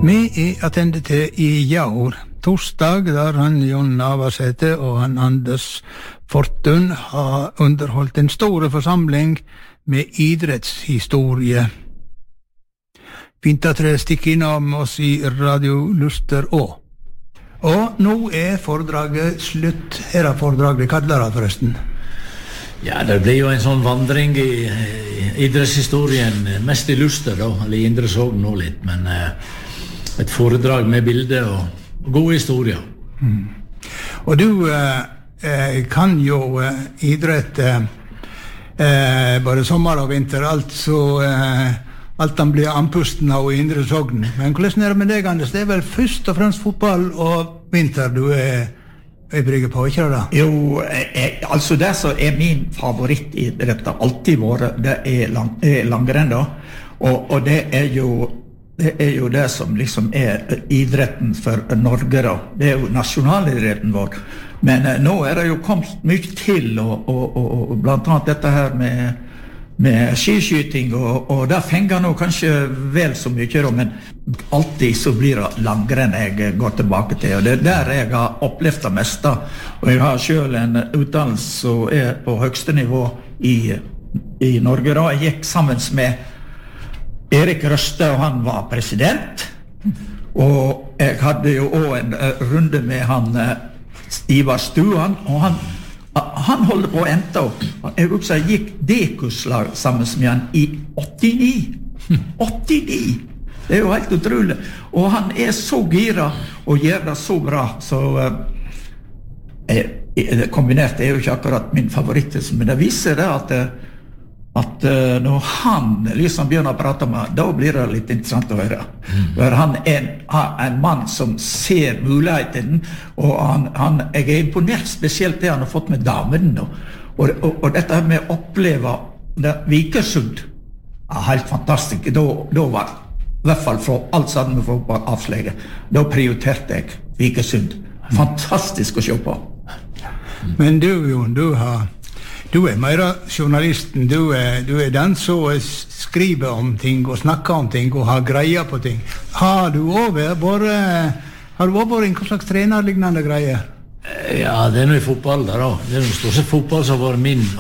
Vi attende til i jaur, torsdag, der han Jon Navarsete og han Anders Fortun har underholdt en store forsamling med idrettshistorie. Fint at dere stikker innom oss i Radio Luster også. Og nå foredraget slutt. Her foredraget vi kaller det forresten. Ja, det blir jo en sånn vandring i idrettshistorien, mest i Luster da, eller i Indre Sogn nå litt, men et foredrag med bilder og gode historier. Og du kan jo idrett både sommer og vinter, alt han blir anpusten av i Indre Sogn. Men hvordan det med deg, Anders? Det vel først og fremst fotball og vinter du brygger på, ikke det? Jo, altså det som min favorittidrett har alltid vært, det langrenn da. Og det jo det som liksom idretten for Norge da. Det jo nasjonalidretten vår. Men nå det jo kommet mye til, og blant annet dette her med skiskyting, og det fenger nå kanskje vel så mye da, men alltid så blir det langrenn jeg går tilbake til, og det der jeg har opplevd det meste, og jeg har selv en utdannelse som på høyeste nivå i Norge da. Jeg gikk sammen med Erik Røste, og han var president, og jeg hadde jo også en runde med han Ivar Stuan, og han holdt på å ente opp. Jeg husker jeg gikk D-kurslag sammen med han i 89. 89! Det jo helt utrolig. Og han så gira og gjør det så bra, så kombinert jo ikke akkurat min favoritt, men det viser det at når han liksom begynner å prate med, da blir det litt interessant å høre. For han en mann som ser muligheten, og jeg imponert spesielt det han har fått med damen nå. Og dette med å oppleve Vikersund, helt fantastisk. Da var, i hvert fall fra alt sammen med fotball avslege, da prioriterte jeg Vikersund. Fantastisk å se på. Men du mer journalisten, du den som skriver om ting og snakker om ting og har greier på ting. Har du også vært en slags trenerlignende greier? Ja, det noe i fotball da. Det noe stort sett fotball som var min